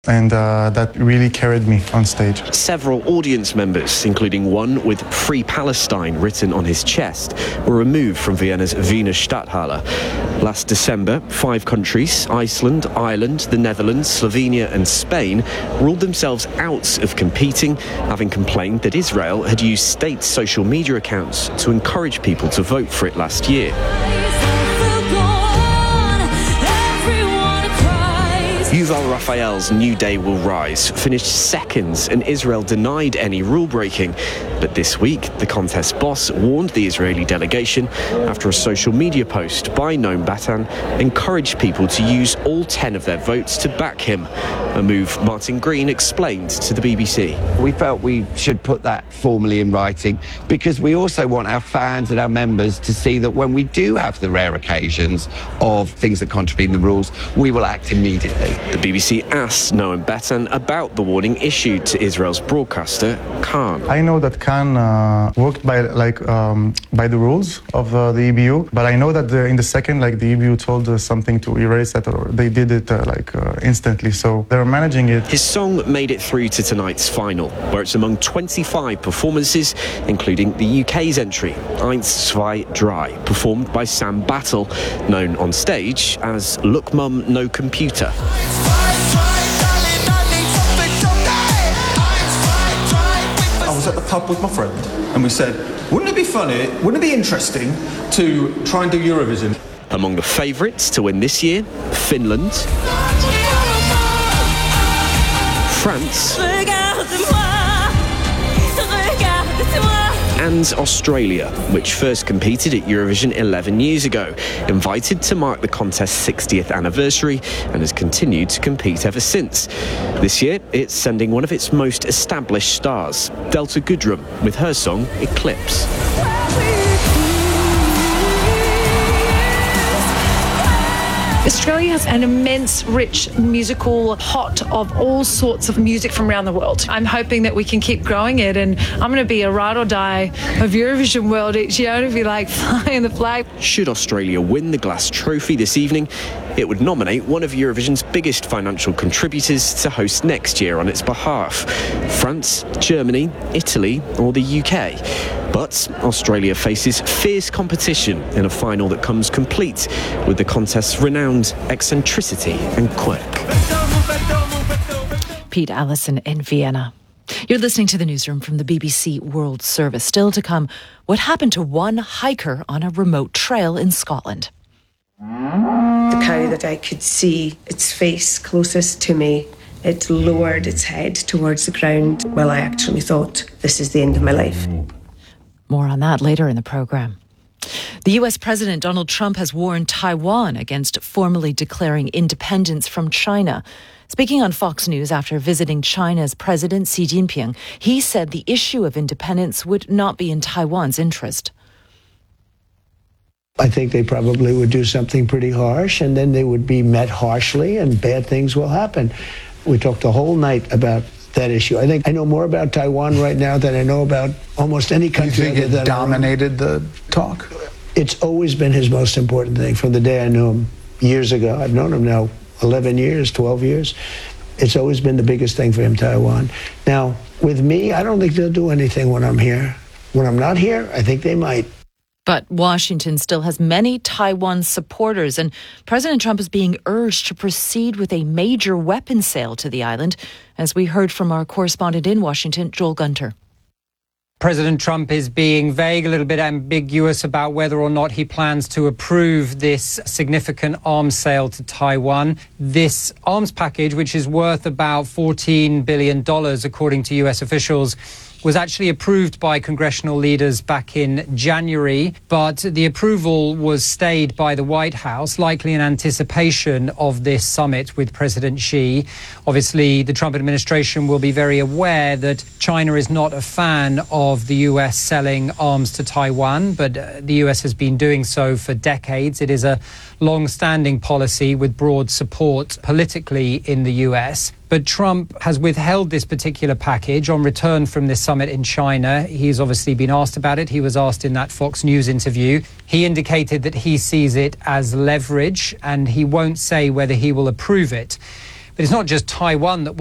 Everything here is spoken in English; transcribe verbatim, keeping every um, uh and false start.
And uh, that really carried me on stage. Several audience members, including one with Free Palestine written on his chest, were removed from Vienna's Wiener Stadthalle. Last December, five countries, Iceland, Ireland, the Netherlands, Slovenia and Spain, ruled themselves out of competing, having complained that Israel had used state social media accounts to encourage people to vote for it last year. Yuval Raphael's New Day Will Rise finished second, and Israel denied any rule-breaking. But this week, the contest boss warned the Israeli delegation after a social media post by Noam Batan encouraged people to use all ten of their votes to back him, a move Martin Green explained to the B B C. We felt we should put that formally in writing because we also want our fans and our members to see that when we do have the rare occasions of things that contravene the rules, we will act immediately. The B B C asked Noam Batan about the warning issued to Israel's broadcaster, Khan. I know that Khan uh, worked by like um, by the rules of uh, the E B U, but I know that the, in the second, like the E B U told us something to erase that, or they did it uh, like uh, instantly. So they're managing it. His song made it through to tonight's final, where it's among twenty-five performances, including the U K's entry, Eins, Zwei, Drei, performed by Sam Battle, known on stage as Look Mum, No Computer. I was at the pub with my friend and we said, wouldn't it be funny, wouldn't it be interesting to try and do Eurovision? Among the favourites to win this year, Finland, France, and Australia, which first competed at Eurovision eleven years ago, invited to mark the contest's sixtieth anniversary and has continued to compete ever since. This year, it's sending one of its most established stars, Delta Goodrem, with her song Eclipse. Australia has an immense, rich musical pot of all sorts of music from around the world. I'm hoping that we can keep growing it, and I'm going to be a ride or die of Eurovision World each year to be like flying the flag. Should Australia win the Glass Trophy this evening, it would nominate one of Eurovision's biggest financial contributors to host next year on its behalf: France, Germany, Italy or the U K. But Australia faces fierce competition in a final that comes complete with the contest's renowned eccentricity and quirk. Pete Allison in Vienna. You're listening to the newsroom from the B B C World Service. Still to come, what happened to one hiker on a remote trail in Scotland? The cow that I could see, its face closest to me, it lowered its head towards the ground. Well, I actually thought, this is the end of my life. More on that later in the programme. The U S President Donald Trump has warned Taiwan against formally declaring independence from China. Speaking on Fox News after visiting China's President Xi Jinping, he said the issue of independence would not be in Taiwan's interest. I think they probably would do something pretty harsh, and then they would be met harshly, and bad things will happen. We talked the whole night about that issue. I think I know more about Taiwan right now than I know about almost any country. You think it dominated the talk? It's always been his most important thing from the day I knew him years ago. I've known him now eleven years, twelve years. It's always been the biggest thing for him, Taiwan. Now, with me, I don't think they'll do anything when I'm here. When I'm not here, I think they might. But Washington still has many Taiwan supporters, and President Trump is being urged to proceed with a major weapons sale to the island, as we heard from our correspondent in Washington, Joel Gunter. President Trump is being vague, a little bit ambiguous about whether or not he plans to approve this significant arms sale to Taiwan. This arms package, which is worth about fourteen billion dollars, according to U S officials, was actually approved by congressional leaders back in January, but the approval was stayed by the White House, likely in anticipation of this summit with President Xi. Obviously, the Trump administration will be very aware that China is not a fan of the U S selling arms to Taiwan, but uh, the U S has been doing so for decades. It is a long-standing policy with broad support politically in the U S. But Trump has withheld this particular package on return from this summit in China. He's obviously been asked about it. He was asked in that Fox News interview. He indicated that he sees it as leverage and he won't say whether he will approve it. But it's not just Taiwan that